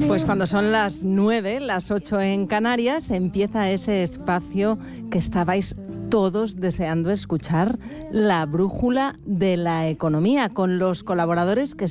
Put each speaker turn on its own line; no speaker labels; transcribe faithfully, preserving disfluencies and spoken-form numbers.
Pues cuando son las nueve, las ocho en Canarias, empieza ese espacio que estabais todos deseando escuchar, la brújula de la economía, con los colaboradores que